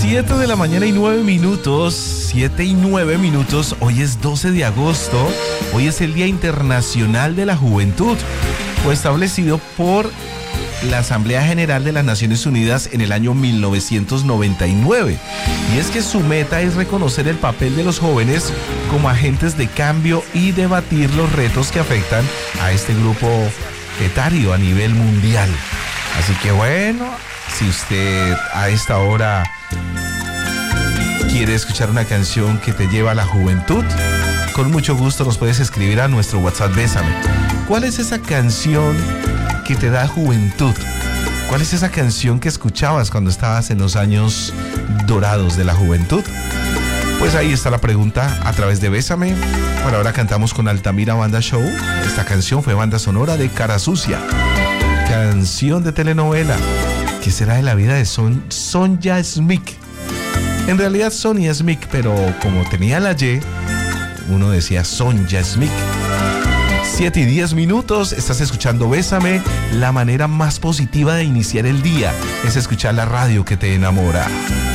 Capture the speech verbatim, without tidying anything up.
siete de la mañana y nueve minutos, siete y nueve minutos, hoy es doce de agosto, hoy es el Día Internacional de la Juventud, fue establecido por la Asamblea General de las Naciones Unidas en el año mil novecientos noventa y nueve, y es que su meta es reconocer el papel de los jóvenes como agentes de cambio y debatir los retos que afectan a este grupo etario a nivel mundial. Así que bueno, si usted a esta hora quiere escuchar una canción que te lleva a la juventud, con mucho gusto nos puedes escribir a nuestro WhatsApp Bésame. ¿Cuál es esa canción que te da juventud? ¿Cuál es esa canción que escuchabas cuando estabas en los años dorados de la juventud? Pues ahí está la pregunta a través de Bésame. Bueno, ahora cantamos con Altamira Banda Show. Esta canción fue banda sonora de Cara Sucia, canción de telenovela. ¿Qué será de la vida de Son, Sonja Smith? En realidad Sonia Smith, pero como tenía la Y, uno decía Sonja Smith. siete y diez minutos, estás escuchando Bésame. La manera más positiva de iniciar el día es escuchar la radio que te enamora.